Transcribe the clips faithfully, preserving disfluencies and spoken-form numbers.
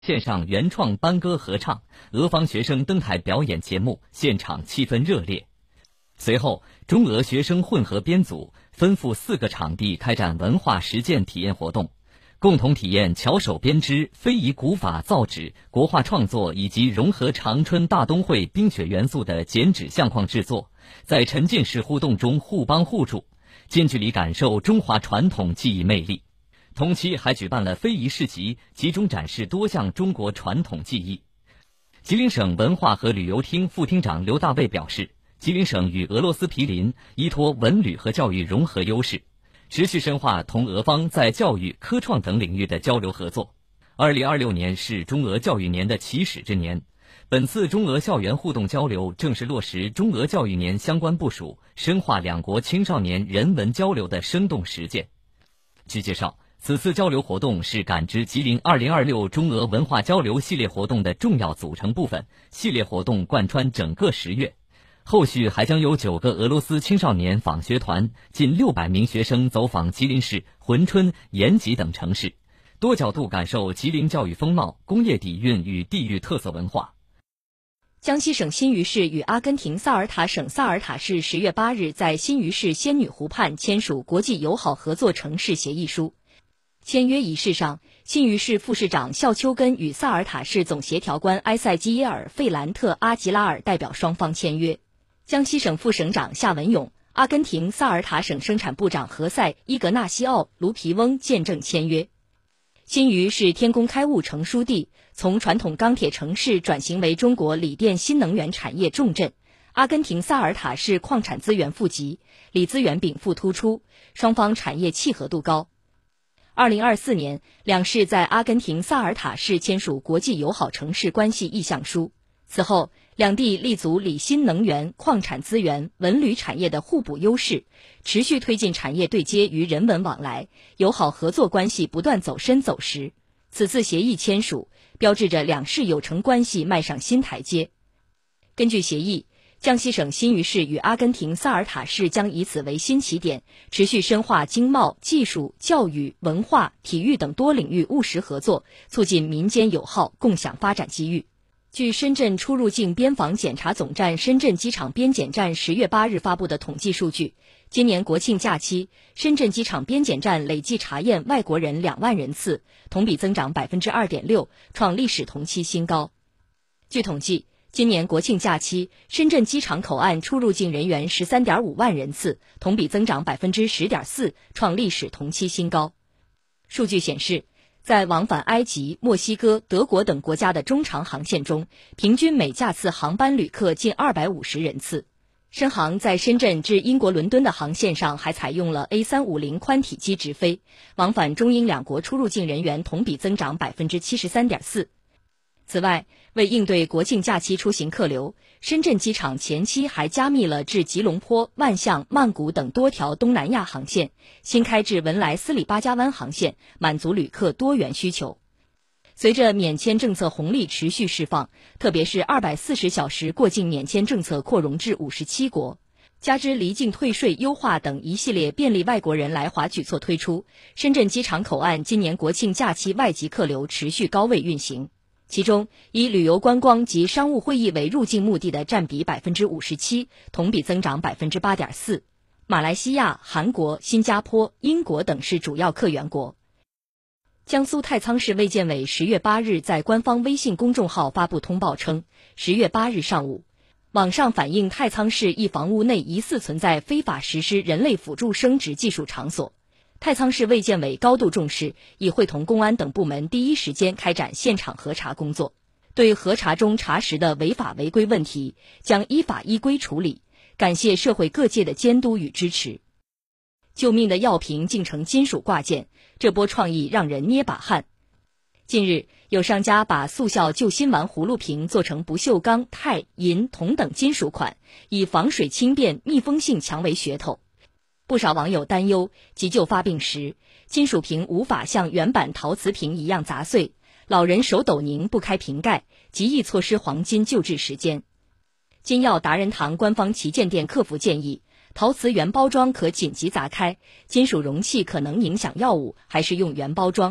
线上原创班歌合唱，俄方学生登台表演节目，现场气氛热烈。随后，中俄学生混合编组分赴四个场地开展文化实践体验活动，共同体验巧手编织、非遗古法造纸、国画创作以及融合长春大冬会冰雪元素的剪纸相框制作，在沉浸式互动中互帮互助，近距离感受中华传统技艺魅力。同期还举办了非遗市集，集中展示多项中国传统技艺。吉林省文化和旅游厅副厅长刘大卫表示，吉林省与俄罗斯毗邻，依托文旅和教育融合优势，持续深化同俄方在教育、科创等领域的交流合作。二零二六年是中俄教育年的起始之年，本次中俄校园互动交流正是落实中俄教育年相关部署，深化两国青少年人文交流的生动实践。据介绍，此次交流活动是感知吉林二零二六中俄文化交流系列活动的重要组成部分，系列活动贯穿整个十月。后续还将有九个俄罗斯青少年访学团，近六百名学生走访吉林市、珲春、延吉等城市，多角度感受吉林教育风貌、工业底蕴与地域特色文化。 江西省新余市与阿根廷萨尔塔省萨尔塔市十月八日在新余市仙女湖畔签署国际友好合作城市协议书。签约仪式上，新余市副市长肖秋根与萨尔塔市总协调官埃塞基耶尔·费兰特·阿吉拉尔代表双方签约。江西省副省长夏文勇、阿根廷萨尔塔省生产部长何塞·伊格纳西奥·卢皮翁见证签约。新余是天工开物成书地，从传统钢铁城市转型为中国锂电新能源产业重镇。阿根廷萨尔塔是矿产资源富集，锂资源禀赋突出，双方产业契合度高。二零二四年，两市在阿根廷萨尔塔市签署国际友好城市关系意向书。此后，两地立足锂新能源、矿产资源、文旅产业的互补优势，持续推进产业对接与人文往来，友好合作关系不断走深走实。此次协议签署，标志着两市友城关系迈上新台阶。根据协议，江西省新余市与阿根廷萨尔塔市将以此为新起点，持续深化经贸、技术、教育、文化、体育等多领域务实合作，促进民间友好，共享发展机遇。据深圳出入境边防检查总站深圳机场边检站十月八日发布的统计数据，今年国庆假期，深圳机场边检站累计查验外国人两万人次，同比增长 百分之二点六， 创历史同期新高。据统计，今年国庆假期，深圳机场口岸出入境人员 十三点五万人次，同比增长 百分之十点四， 创历史同期新高。数据显示，在往返埃及、墨西哥、德国等国家的中长航线中，平均每架次航班旅客近二百五十人次。深航在深圳至英国伦敦的航线上还采用了 A 三五零 宽体机直飞，往返中英两国出入境人员同比增长 百分之七十三点四。此外，为应对国庆假期出行客流，深圳机场前期还加密了至吉隆坡、万象、曼谷等多条东南亚航线，新开至文莱斯里巴加湾航线，满足旅客多元需求。随着免签政策红利持续释放，特别是二百四十小时过境免签政策扩容至五十七国，加之离境退税优化等一系列便利外国人来华举措推出，深圳机场口岸今年国庆假期外籍客流持续高位运行。其中，以旅游观光及商务会议为入境目的的占比 百分之五十七， 同比增长 百分之八点四。马来西亚、韩国、新加坡、英国等是主要客源国。江苏太仓市卫健委十月八日在官方微信公众号发布通报称，十月八日上午，网上反映太仓市一房屋内疑似存在非法实施人类辅助生殖技术场所。太仓市卫健委高度重视，已会同公安等部门第一时间开展现场核查工作，对核查中查实的违法违规问题，将依法依规处理。感谢社会各界的监督与支持。救命的药瓶竟成金属挂件，这波创意让人捏把汗。近日，有商家把速效救心丸葫芦瓶做成不锈钢、钛、银、铜等金属款，以防水轻便、密封性强为噱头。不少网友担忧，急救发病时，金属瓶无法像原版陶瓷瓶一样砸碎，老人手抖拧不开瓶盖，极易错失黄金救治时间。金药达人堂官方旗舰店客服建议，陶瓷原包装可紧急砸开，金属容器可能影响药物，还是用原包装。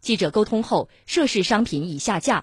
记者沟通后，涉事商品已下架，